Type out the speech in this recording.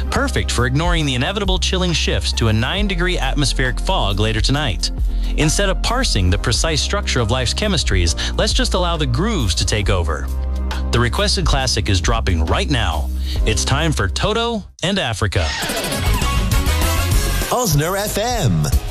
perfect for ignoring the inevitable chilling shifts to a 9-degree atmospheric fog later tonight. Instead of parsing the precise structure of life's chemistries, let's just allow the grooves to take over. The requested classic is dropping right now. It's time for Toto and Africa. Osner FM.